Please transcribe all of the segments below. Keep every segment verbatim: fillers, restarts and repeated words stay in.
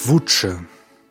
Kwutsche.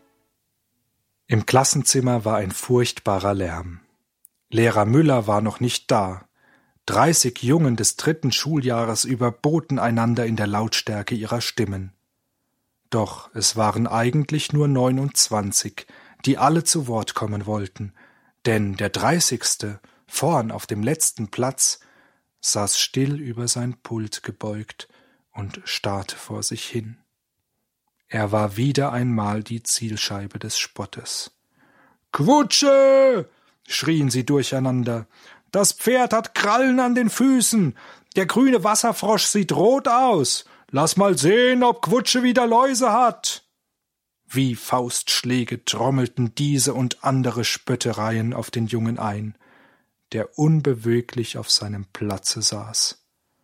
Im Klassenzimmer war ein furchtbarer Lärm. Lehrer Müller war noch nicht da. Dreißig Jungen des dritten Schuljahres überboten einander in der Lautstärke ihrer Stimmen. Doch es waren eigentlich nur neunundzwanzig, die alle zu Wort kommen wollten, denn der Dreißigste, vorn auf dem letzten Platz, saß still über sein Pult gebeugt und starrte vor sich hin. Er war wieder einmal die Zielscheibe des Spottes. »Kwutsche!« schrien sie durcheinander. »Das Pferd hat Krallen an den Füßen. Der grüne Wasserfrosch sieht rot aus. Lass mal sehen, ob Kwutsche wieder Läuse hat.« Wie Faustschläge trommelten diese und andere Spöttereien auf den Jungen ein, der unbeweglich auf seinem Platze saß.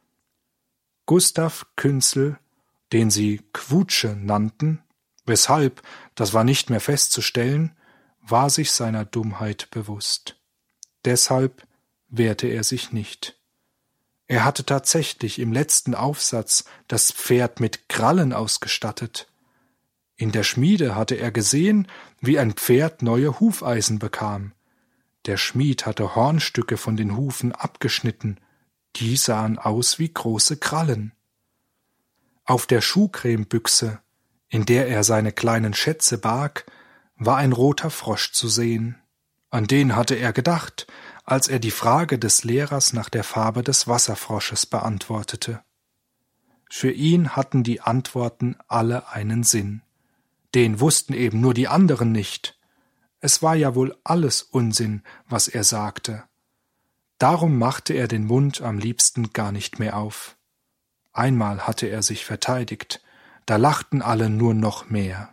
Gustav Künzel, den sie Kwutsche nannten, weshalb, das war nicht mehr festzustellen, war sich seiner Dummheit bewusst. Deshalb wehrte er sich nicht. Er hatte tatsächlich im letzten Aufsatz das Pferd mit Krallen ausgestattet. In der Schmiede hatte er gesehen, wie ein Pferd neue Hufeisen bekam. Der Schmied hatte Hornstücke von den Hufen abgeschnitten, die sahen aus wie große Krallen. Auf der Schuhcremebüchse, in der er seine kleinen Schätze barg, war ein roter Frosch zu sehen. An den hatte er gedacht, als er die Frage des Lehrers nach der Farbe des Wasserfrosches beantwortete. Für ihn hatten die Antworten alle einen Sinn. Den wussten eben nur die anderen nicht. Es war ja wohl alles Unsinn, was er sagte. Darum machte er den Mund am liebsten gar nicht mehr auf. Einmal hatte er sich verteidigt, da lachten alle nur noch mehr.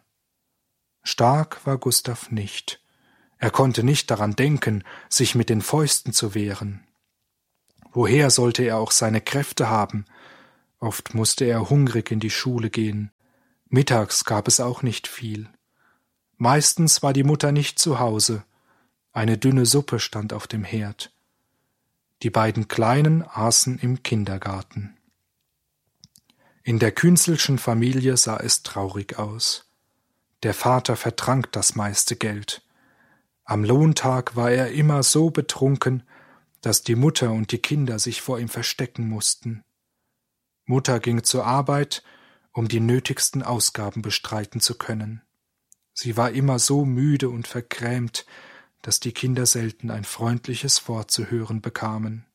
Stark war Gustav nicht. Er konnte nicht daran denken, sich mit den Fäusten zu wehren. Woher sollte er auch seine Kräfte haben? Oft musste er hungrig in die Schule gehen. Mittags gab es auch nicht viel. Meistens war die Mutter nicht zu Hause. Eine dünne Suppe stand auf dem Herd. Die beiden Kleinen aßen im Kindergarten. In der Künzelschen Familie sah es traurig aus. Der Vater vertrank das meiste Geld. Am Lohntag war er immer so betrunken, dass die Mutter und die Kinder sich vor ihm verstecken mussten. Mutter ging zur Arbeit, um die nötigsten Ausgaben bestreiten zu können. Sie war immer so müde und vergrämt, dass die Kinder selten ein freundliches Wort zu hören bekamen.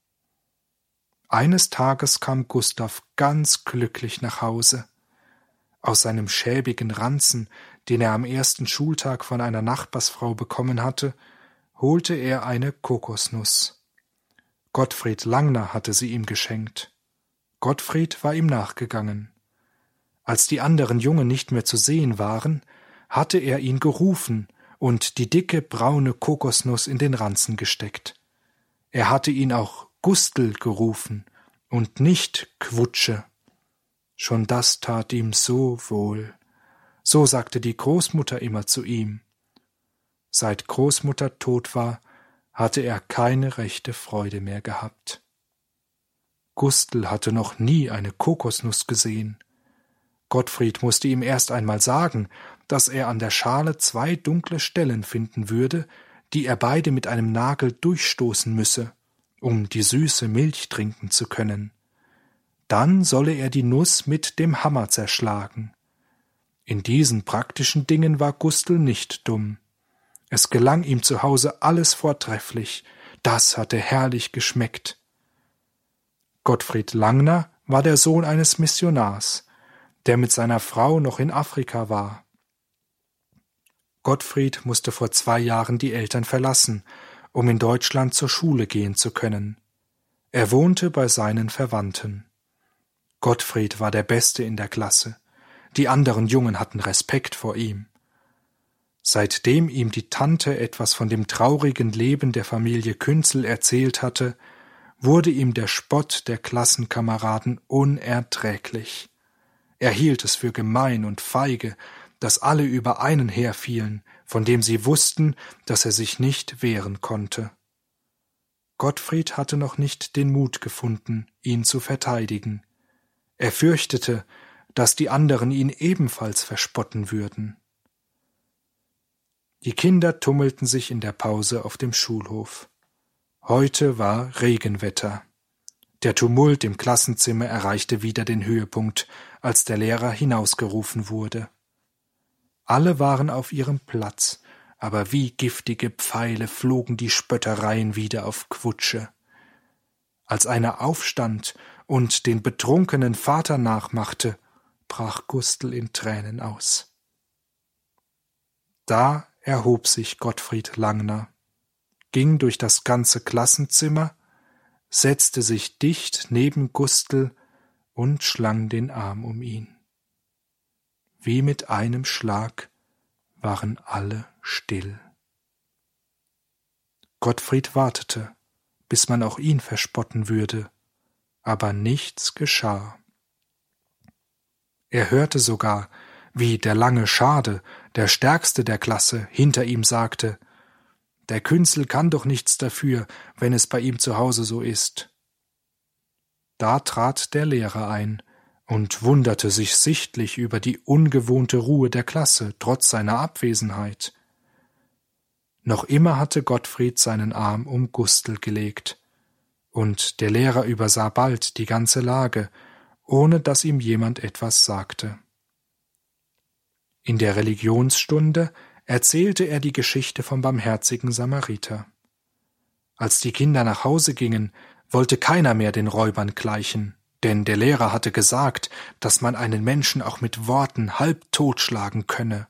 Eines Tages kam Gustav ganz glücklich nach Hause. Aus seinem schäbigen Ranzen, den er am ersten Schultag von einer Nachbarsfrau bekommen hatte, holte er eine Kokosnuss. Gottfried Langner hatte sie ihm geschenkt. Gottfried war ihm nachgegangen. Als die anderen Jungen nicht mehr zu sehen waren, hatte er ihn gerufen und die dicke braune Kokosnuss in den Ranzen gesteckt. Er hatte ihn auch Gustl gerufen und nicht Kwutsche. Schon das tat ihm so wohl. So sagte die Großmutter immer zu ihm. Seit Großmutter tot war, hatte er keine rechte Freude mehr gehabt. Gustl hatte noch nie eine Kokosnuss gesehen. Gottfried musste ihm erst einmal sagen, dass er an der Schale zwei dunkle Stellen finden würde, die er beide mit einem Nagel durchstoßen müsse, um die süße Milch trinken zu können. Dann solle er die Nuss mit dem Hammer zerschlagen. In diesen praktischen Dingen war Gustl nicht dumm. Es gelang ihm zu Hause alles vortrefflich, das hatte herrlich geschmeckt. Gottfried Langner war der Sohn eines Missionars, der mit seiner Frau noch in Afrika war. Gottfried musste vor zwei Jahren die Eltern verlassen, um in Deutschland zur Schule gehen zu können. Er wohnte bei seinen Verwandten. Gottfried war der Beste in der Klasse. Die anderen Jungen hatten Respekt vor ihm. Seitdem ihm die Tante etwas von dem traurigen Leben der Familie Künzel erzählt hatte, wurde ihm der Spott der Klassenkameraden unerträglich. Er hielt es für gemein und feige, dass alle über einen herfielen, von dem sie wussten, dass er sich nicht wehren konnte. Gottfried hatte noch nicht den Mut gefunden, ihn zu verteidigen. Er fürchtete, dass die anderen ihn ebenfalls verspotten würden. Die Kinder tummelten sich in der Pause auf dem Schulhof. Heute war Regenwetter. Der Tumult im Klassenzimmer erreichte wieder den Höhepunkt, als der Lehrer hinausgerufen wurde. Alle waren auf ihrem Platz, aber wie giftige Pfeile flogen die Spöttereien wieder auf Quutsche. Als einer aufstand und den betrunkenen Vater nachmachte, brach Gustl in Tränen aus. Da erhob sich Gottfried Langner, ging durch das ganze Klassenzimmer, setzte sich dicht neben Gustl und schlang den Arm um ihn. Wie mit einem Schlag waren alle still. Gottfried wartete, bis man auch ihn verspotten würde, aber nichts geschah. Er hörte sogar, wie der lange Schade, der Stärkste der Klasse, hinter ihm sagte: »Der Künzel kann doch nichts dafür, wenn es bei ihm zu Hause so ist.« Da trat der Lehrer ein und wunderte sich sichtlich über die ungewohnte Ruhe der Klasse trotz seiner Abwesenheit. Noch immer hatte Gottfried seinen Arm um Gustl gelegt, und der Lehrer übersah bald die ganze Lage, ohne dass ihm jemand etwas sagte. In der Religionsstunde erzählte er die Geschichte vom barmherzigen Samariter. Als die Kinder nach Hause gingen, wollte keiner mehr den Räubern gleichen, denn der Lehrer hatte gesagt, dass man einen Menschen auch mit Worten halb totschlagen könne.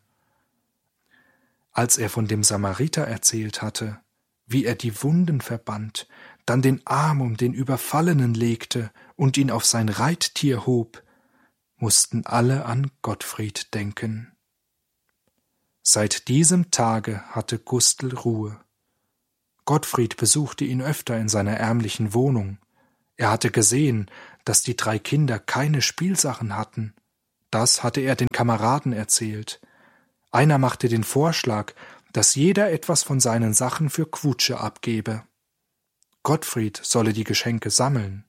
Als er von dem Samariter erzählt hatte, wie er die Wunden verband, dann den Arm um den Überfallenen legte und ihn auf sein Reittier hob, mussten alle an Gottfried denken. Seit diesem Tage hatte Gustl Ruhe. Gottfried besuchte ihn öfter in seiner ärmlichen Wohnung. Er hatte gesehen, dass die drei Kinder keine Spielsachen hatten. Das hatte er den Kameraden erzählt. Einer machte den Vorschlag, dass jeder etwas von seinen Sachen für Quutsche abgebe. Gottfried solle die Geschenke sammeln.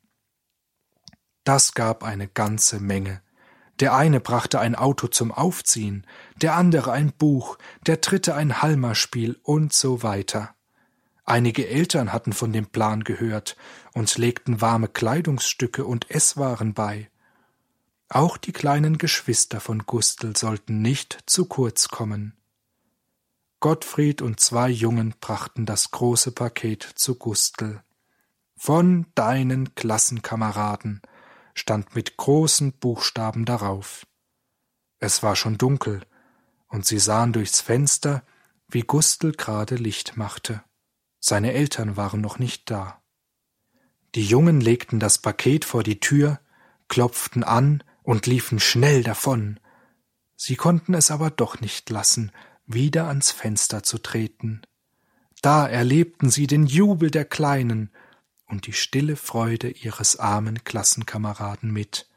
Das gab eine ganze Menge. Der eine brachte ein Auto zum Aufziehen, der andere ein Buch, der dritte ein Halmerspiel und so weiter. Einige Eltern hatten von dem Plan gehört und legten warme Kleidungsstücke und Esswaren bei. Auch die kleinen Geschwister von Gustl sollten nicht zu kurz kommen. Gottfried und zwei Jungen brachten das große Paket zu Gustl. »Von deinen Klassenkameraden«, stand mit großen Buchstaben darauf. Es war schon dunkel, und sie sahen durchs Fenster, wie Gustl gerade Licht machte. Seine Eltern waren noch nicht da. Die Jungen legten das Paket vor die Tür, klopften an und liefen schnell davon. Sie konnten es aber doch nicht lassen, wieder ans Fenster zu treten. Da erlebten sie den Jubel der Kleinen und die stille Freude ihres armen Klassenkameraden mit.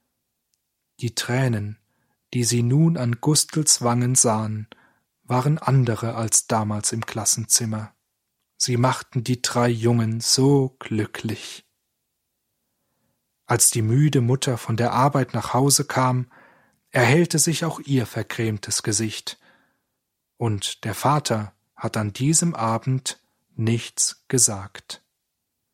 Die Tränen, die sie nun an Gustls Wangen sahen, waren andere als damals im Klassenzimmer. Sie machten die drei Jungen so glücklich. Als die müde Mutter von der Arbeit nach Hause kam, erhellte sich auch ihr vergrämtes Gesicht, und der Vater hat an diesem Abend nichts gesagt.